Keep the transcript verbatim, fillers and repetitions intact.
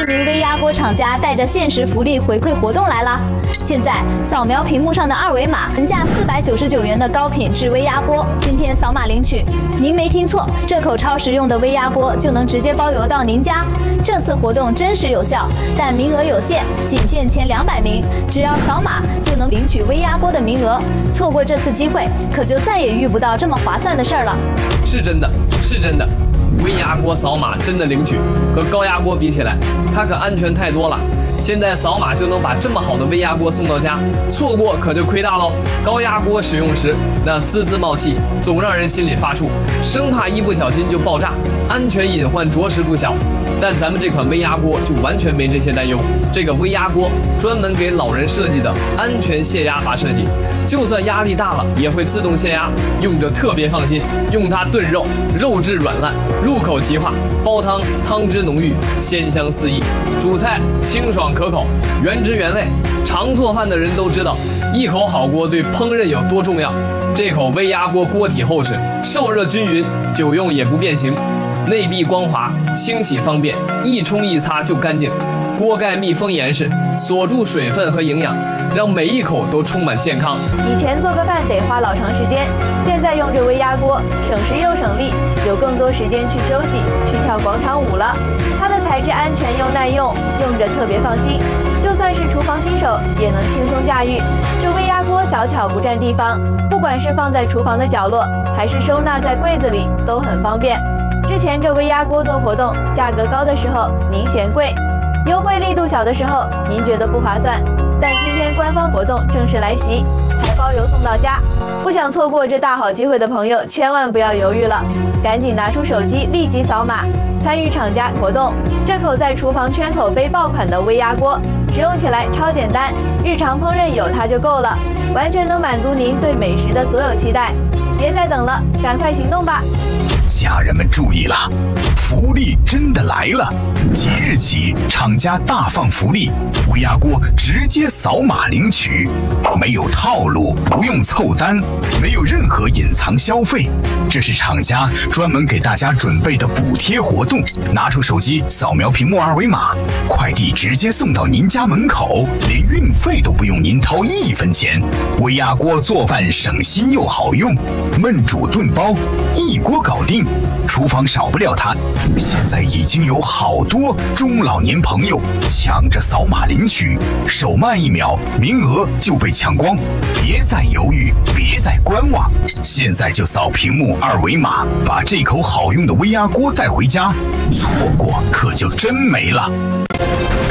知名微压锅厂家带着限时福利回馈活动来啦！现在扫描屏幕上的二维码，原价四百九十九元的高品质微压锅，今天扫码领取。您没听错，这口超实用的微压锅就能直接包邮到您家。这次活动真实有效，但名额有限，仅限前两百名，只要扫码就能领取微压锅的名额。错过这次机会，可就再也遇不到这么划算的事儿了。 是真的，是真的。 微压锅扫码真的领取，和高压锅比起来，它可安全太多了。现在扫码就能把这么好的微压锅送到家，错过可就亏大喽。高压锅使用时那滋滋冒气，总让人心里发怵，生怕一不小心就爆炸，安全隐患着实不小。但咱们这款微压锅就完全没这些担忧。这个微压锅专门给老人设计的安全泄压阀设计，就算压力大了也会自动泄压，用着特别放心。用它炖肉，肉质软烂，入口即化；煲汤，汤汁浓郁，鲜香四溢；煮菜清爽可口，原汁原味。常做饭的人都知道，一口好锅对烹饪有多重要。这口微压锅锅体厚实，受热均匀，久用也不变形。 内壁光滑，清洗方便，一冲一擦就干净。锅盖密封严实，锁住水分和营养，让每一口都充满健康。 以前做个饭得花老长时间，现在用这微压锅，省时又省力，有更多时间去休息，去跳广场舞了。它的材质安全又耐用，用着特别放心，就算是厨房新手也能轻松驾驭。这微压锅小巧不占地方，不管是放在厨房的角落，还是收纳在柜子里，都很方便。 之前这微压锅做活动，价格高的时候您嫌贵，优惠力度小的时候您觉得不划算。但今天官方活动正式来袭，还包邮送到家。不想错过这大好机会的朋友，千万不要犹豫了，赶紧拿出手机立即扫码，参与厂家活动。这口在厨房圈口碑爆款的微压锅，使用起来超简单，日常烹饪有它就够了，完全能满足您对美食的所有期待。别再等了，赶快行动吧！ 家人们注意了，福利真的来了！即日起，厂家大放福利，微压锅直接扫码领取，没有套路，不用凑单，没有任何隐藏消费，这是厂家专门给大家准备的补贴活动。拿出手机扫描屏幕二维码，快递直接送到您家门口，连运费都不用您掏一分钱。微压锅做饭省心又好用，焖煮炖煲一锅搞定。 厨房少不了它，现在已经有好多中老年朋友抢着扫码领取，手慢一秒，名额就被抢光。别再犹豫，别再观望，现在就扫屏幕二维码，把这口好用的微压锅带回家，错过可就真没了。